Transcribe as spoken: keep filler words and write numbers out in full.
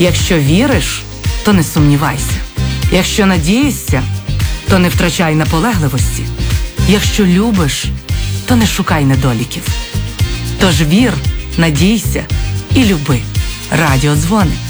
Якщо віриш, то не сумнівайся. Якщо надієшся, то не втрачай наполегливості. Якщо любиш, то не шукай недоліків. Тож вір, надійся і люби. Радіодзвони.